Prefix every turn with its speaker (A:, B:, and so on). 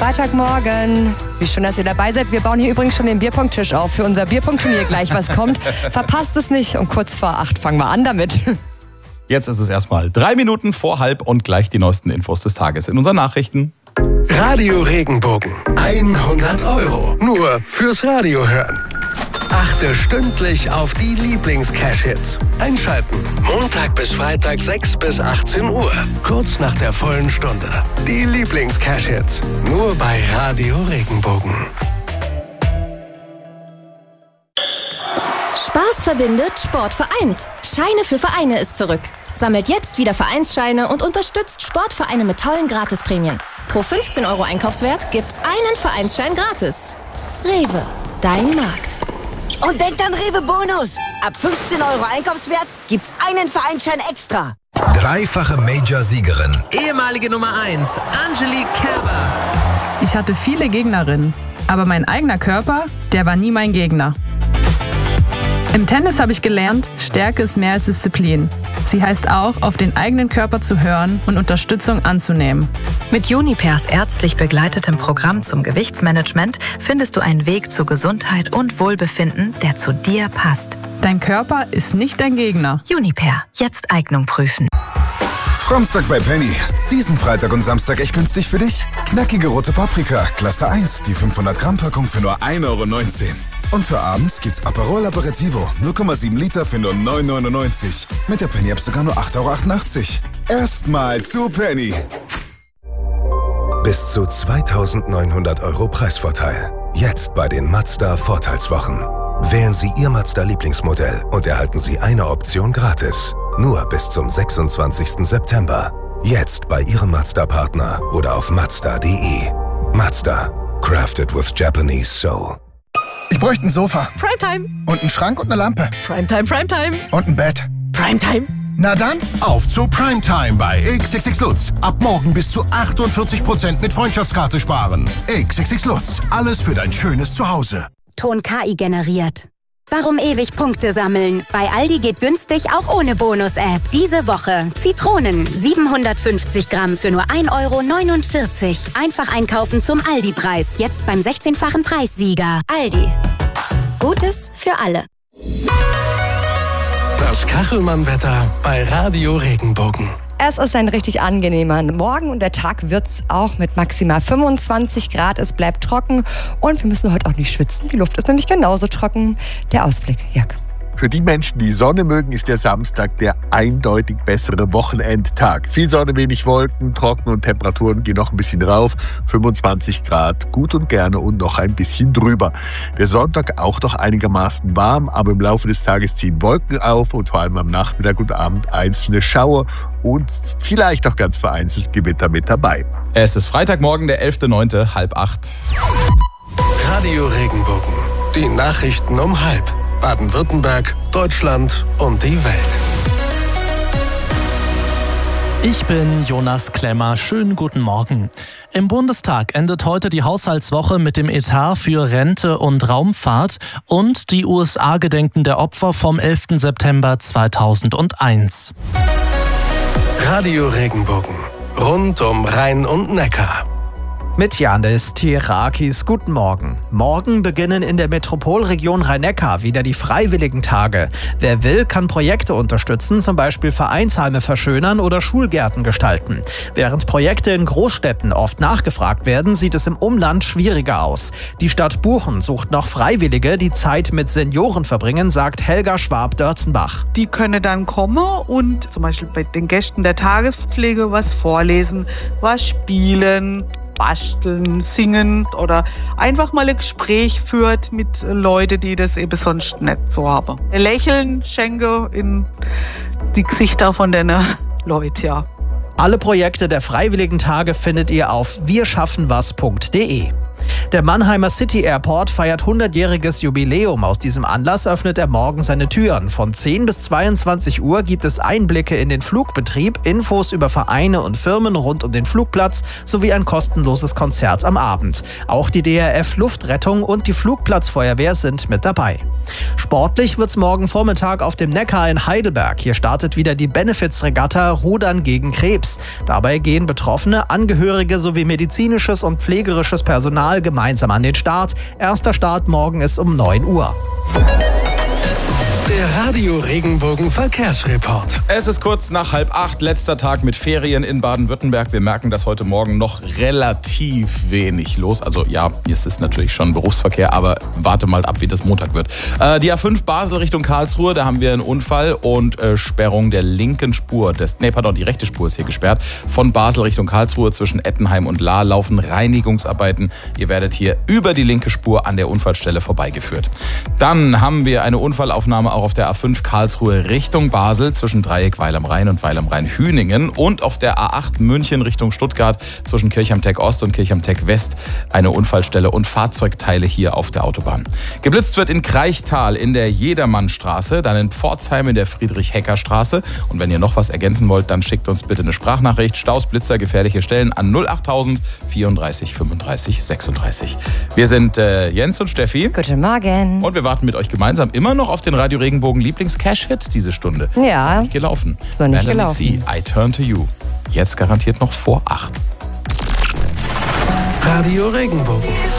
A: Freitagmorgen. Wie schön, dass ihr dabei seid. Wir bauen hier übrigens schon den Bierpong-Tisch auf für unser Bierpong-Turnier gleich, was kommt. Verpasst es nicht. Um kurz vor 8 fangen wir an damit.
B: Jetzt ist es erstmal 3 Minuten vor 7 und gleich die neuesten Infos des Tages in unseren Nachrichten.
C: Radio Regenbogen. 100 € nur fürs Radio hören. Achte stündlich auf die Lieblings-Cash-Hits. Einschalten. Montag bis Freitag 6 bis 18 Uhr. Kurz nach der vollen Stunde. Die Lieblings-Cash-Hits. Nur bei Radio Regenbogen.
D: Spaß verbindet, Sport vereint. Scheine für Vereine ist zurück. Sammelt jetzt wieder Vereinsscheine und unterstützt Sportvereine mit tollen Gratisprämien. Pro 15 € Einkaufswert gibt's einen Vereinsschein gratis. Rewe, dein Markt.
E: Und denkt an Rewe Bonus. Ab 15 € Einkaufswert gibt's einen Vereinsschein extra.
C: Dreifache Major-Siegerin.
F: Ehemalige Nummer 1, Angelique Kerber.
G: Ich hatte viele Gegnerinnen, aber mein eigener Körper, der war nie mein Gegner. Im Tennis habe ich gelernt, Stärke ist mehr als Disziplin. Sie heißt auch, auf den eigenen Körper zu hören und Unterstützung anzunehmen.
H: Mit Junipers ärztlich begleitetem Programm zum Gewichtsmanagement findest du einen Weg zu Gesundheit und Wohlbefinden, der zu dir passt.
G: Dein Körper ist nicht dein Gegner.
H: Juniper, jetzt Eignung prüfen.
I: Samstag bei Penny. Diesen Freitag und Samstag echt günstig für dich. Knackige rote Paprika, Klasse 1, die 500 Gramm Packung für nur 1,19 €. Und für abends gibt's Aperol Aperitivo, 0,7 Liter für nur 9,99 €. Mit der Penny-App sogar nur 8,88 €. Erstmal zu Penny.
C: Bis zu 2.900 € Preisvorteil. Jetzt bei den Mazda Vorteilswochen. Wählen Sie Ihr Mazda-Lieblingsmodell und erhalten Sie eine Option gratis. Nur bis zum 26. September. Jetzt bei Ihrem Mazda-Partner oder auf Mazda.de. Mazda. Crafted with Japanese Soul.
J: Ich bräuchte ein Sofa.
E: Primetime.
J: Und einen Schrank und eine Lampe.
E: Primetime, Primetime.
J: Und ein Bett.
E: Primetime.
J: Na dann,
K: auf zu Primetime bei XXX Lutz. Ab morgen bis zu 48% mit Freundschaftskarte sparen. XXX Lutz. Alles für dein schönes Zuhause.
L: Ton KI generiert. Warum ewig Punkte sammeln? Bei Aldi geht günstig auch ohne Bonus-App. Diese Woche Zitronen 750 Gramm für nur 1,49 €. Einfach einkaufen zum Aldi-Preis. Jetzt beim 16-fachen Preissieger. Aldi. Gutes für alle.
C: Das Kachelmann-Wetter bei Radio Regenbogen.
A: Es ist ein richtig angenehmer Morgen und der Tag wird's auch mit maximal 25 Grad. Es bleibt trocken und wir müssen heute auch nicht schwitzen. Die Luft ist nämlich genauso trocken. Der Ausblick, Jörg.
M: Für die Menschen, die Sonne mögen, ist der Samstag der eindeutig bessere Wochenendtag. Viel Sonne, wenig Wolken, trocken und Temperaturen gehen noch ein bisschen rauf. 25 Grad, gut und gerne und noch ein bisschen drüber. Der Sonntag auch noch einigermaßen warm, aber im Laufe des Tages ziehen Wolken auf und vor allem am Nachmittag und Abend einzelne Schauer und vielleicht auch ganz vereinzelt Gewitter mit dabei.
B: Es ist Freitagmorgen, der 11.09., 7:30.
C: Radio Regenbogen. Die Nachrichten um 7:30. Baden-Württemberg, Deutschland und die Welt.
N: Ich bin Jonas Klemmer. Schönen guten Morgen. Im Bundestag endet heute die Haushaltswoche mit dem Etat für Rente und Raumfahrt und die USA gedenken der Opfer vom 11. September 2001.
C: Radio Regenbogen. Rund um Rhein und Neckar.
O: Mit Janis Tirakis, guten Morgen. Morgen beginnen in der Metropolregion Rhein-Neckar wieder die Freiwilligen-Tage. Wer will, kann Projekte unterstützen, zum Beispiel Vereinsheime verschönern oder Schulgärten gestalten. Während Projekte in Großstädten oft nachgefragt werden, sieht es im Umland schwieriger aus. Die Stadt Buchen sucht noch Freiwillige, die Zeit mit Senioren verbringen, sagt Helga Schwab-Dörzenbach.
P: Die können dann kommen und zum Beispiel bei den Gästen der Tagespflege was vorlesen, was spielen, basteln, singen oder einfach mal ein Gespräch führt mit Leuten, die das eben sonst nicht so haben. Ein Lächeln schenke in die Gesichter von den Leuten, ja.
O: Alle Projekte der Freiwilligen Tage findet ihr auf wirschaffenwas.de. Der Mannheimer City Airport feiert 100-jähriges Jubiläum. Aus diesem Anlass öffnet er morgen seine Türen. Von 10 bis 22 Uhr gibt es Einblicke in den Flugbetrieb, Infos über Vereine und Firmen rund um den Flugplatz sowie ein kostenloses Konzert am Abend. Auch die DRF Luftrettung und die Flugplatzfeuerwehr sind mit dabei. Sportlich wird's morgen Vormittag auf dem Neckar in Heidelberg. Hier startet wieder die Benefizregatta Rudern gegen Krebs. Dabei gehen Betroffene, Angehörige sowie medizinisches und pflegerisches Personal gemeinsam an den Start. Erster Start morgen ist um 9 Uhr.
K: Der Radio Regenbogen Verkehrsreport.
B: Es ist kurz nach 7:30, letzter Tag mit Ferien in Baden-Württemberg. Wir merken, dass heute Morgen noch relativ wenig los. Also ja, es ist natürlich schon Berufsverkehr, aber warte mal ab, wie das Montag wird. Die A5 Basel Richtung Karlsruhe, da haben wir einen Unfall und Sperrung der linken Spur. Die rechte Spur ist hier gesperrt. Von Basel Richtung Karlsruhe zwischen Ettenheim und Lahr laufen Reinigungsarbeiten. Ihr werdet hier über die linke Spur an der Unfallstelle vorbeigeführt. Dann haben wir eine Unfallaufnahme auch auf der A5 Karlsruhe Richtung Basel zwischen Dreieck Weil am Rhein und Weil am Rhein-Hüningen und auf der A8 München Richtung Stuttgart zwischen Kirchhamteck Ost und Kirchhamteck West eine Unfallstelle und Fahrzeugteile hier auf der Autobahn. Geblitzt wird in Kreichtal in der Jedermannstraße, dann in Pforzheim in der Friedrich-Hecker-Straße. Und wenn ihr noch was ergänzen wollt, dann schickt uns bitte eine Sprachnachricht. Staus, Blitzer, gefährliche Stellen an 08000 34 35 36. Wir sind Jens und Steffi.
A: Guten Morgen.
B: Und wir warten mit euch gemeinsam immer noch auf den Radio Regenbogen Lieblings-Cash-Hit diese Stunde.
A: Ja.
B: Ist noch nicht gelaufen.
A: Ist noch nicht gelaufen.
B: C, I Turn to You. Jetzt garantiert noch vor 8.
K: Radio Regenbogen.